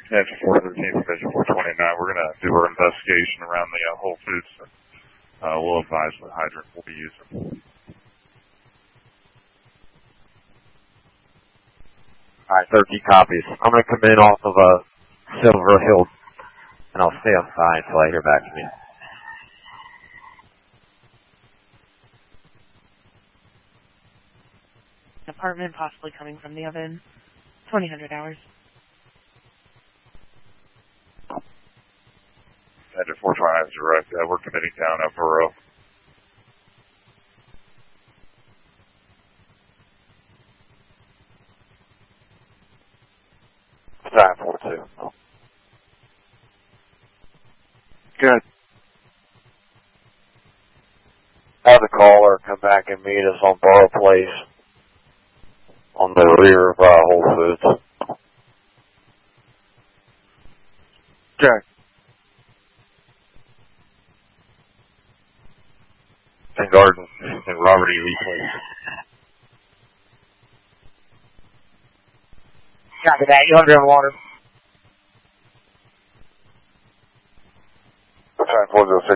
Yeah, 413, Division 429. We're going to do our investigation around the Whole Foods. We'll advise what hydrant we'll be using. Alright, 13 copies. I'm going to come in off of Silver Hill, and I'll stay outside until I hear back from you. Apartment possibly coming from the oven. 2000 hours. Hydrant 429 is direct. We're committing down Upper Row. Time 42. Good. Have the caller come back and meet us on Borough Place on the rear of Whole Foods. Okay. And Garden and Robert E. Lee Place. Copy that. You under water. Time 406.